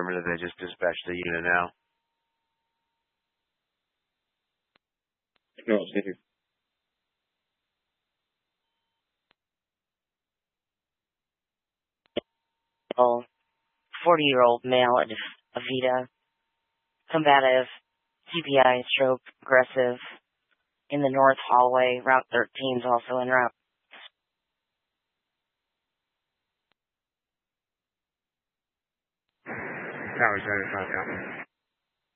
Affirmative, they just dispatched the unit now. No, thank you. Oh, 40-year-old male at Avita, combative, CPI, stroke, aggressive, in the north hallway. Route 13 is also en route. Tower 75,